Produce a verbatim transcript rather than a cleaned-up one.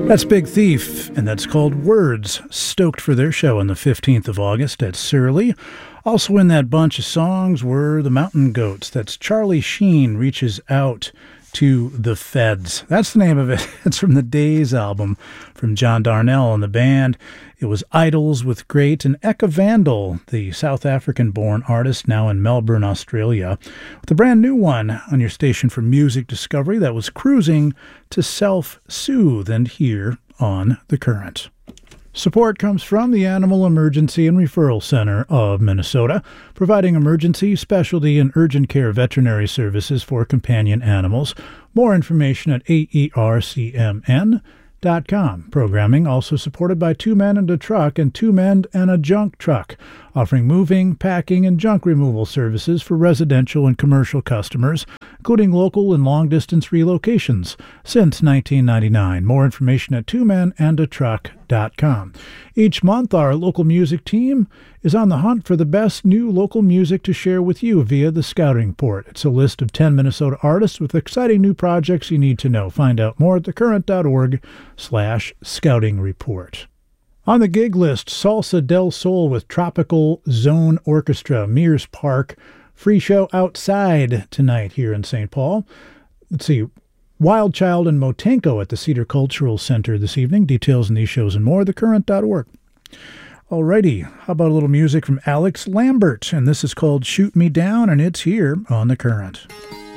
That's Big Thief, and that's called Words. Stoked for their show on the fifteenth of August at Surly. Also in that bunch of songs were the Mountain Goats. That's Charlie Sheen Reaches Out to the Feds. That's the name of it. It's from the Days album from John Darnielle and the band. It was Idols with Great and Eka Vandal, the South African-born artist now in Melbourne, Australia, with a brand new one on your station for music discovery that was Cruising to Self-Soothe, and here on The Current. Support comes from the Animal Emergency and Referral Center of Minnesota, providing emergency, specialty, and urgent care veterinary services for companion animals. More information at A E R C M N dot com. Programming also supported by Two Men and a Truck and Two Men and a Junk Truck, offering moving, packing, and junk removal services for residential and commercial customers, including local and long-distance relocations since nineteen ninety-nine. More information at two men and a truck dot com. Each month, our local music team is on the hunt for the best new local music to share with you via the Scouting Report. It's a list of ten Minnesota artists with exciting new projects you need to know. Find out more at thecurrent.org slash scouting report. On the gig list, Salsa del Sol with Tropical Zone Orchestra, Mears Park. Free show outside tonight here in Saint Paul. Let's see. Wild Child and Motenko at the Cedar Cultural Center this evening. Details on these shows and more, the current dot org. Alrighty, how about a little music from Alex Lambert? And this is called Shoot Me Down, and it's here on The Current.